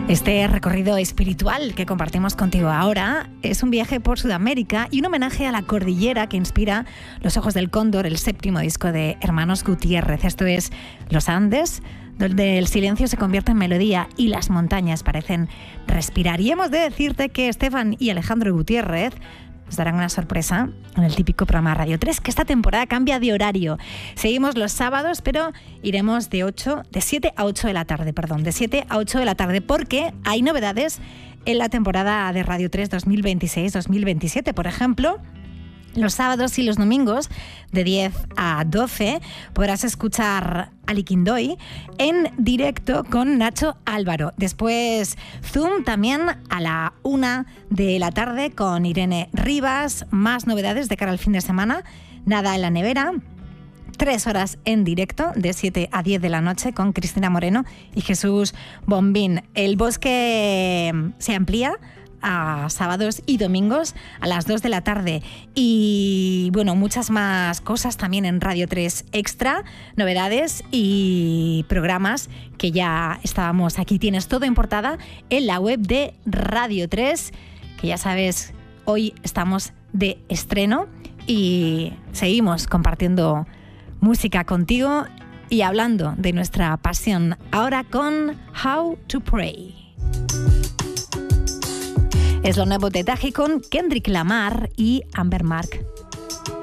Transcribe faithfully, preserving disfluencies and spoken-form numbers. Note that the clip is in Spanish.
Este recorrido espiritual que compartimos contigo ahora es un viaje por Sudamérica y un homenaje a la cordillera que inspira Los Ojos del Cóndor, el séptimo disco de Hermanos Gutiérrez. Esto es Los Andes, donde el silencio se convierte en melodía y las montañas parecen respirar. Y hemos de decirte que Estefan y Alejandro Gutiérrez nos darán una sorpresa en el típico programa Radio tres, que esta temporada cambia de horario. Seguimos los sábados, pero iremos de ocho, de siete a ocho de la tarde, perdón, de siete a ocho de la tarde, porque hay novedades en la temporada de Radio tres dos mil veintiséis dos mil veintisiete. Por ejemplo, los sábados y los domingos de diez a doce podrás escuchar Aliquindoy en directo con Nacho Álvaro. Después Zoom también a la una de la tarde con Irene Rivas. Más novedades de cara al fin de semana. Nada en la nevera. Tres horas en directo de siete a diez de la noche con Cristina Moreno y Jesús Bombín. El bosque se amplía a sábados y domingos a las dos de la tarde. Y bueno, muchas más cosas también en Radio tres Extra, novedades y programas que ya estábamos aquí. Tienes todo en portada en la web de Radio tres, que ya sabes, hoy estamos de estreno y seguimos compartiendo música contigo y hablando de nuestra pasión. Ahora con How to Pray. Es lo nuevo de Daji con Kendrick Lamar y Amber Mark.